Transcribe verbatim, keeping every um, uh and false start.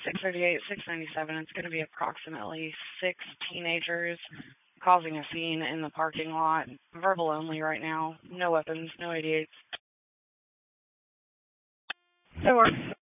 six thirty-eight, six ninety-seven. It's going to be approximately six teenagers causing a scene in the parking lot. Verbal only right now. No weapons, no eighty-eights. That works.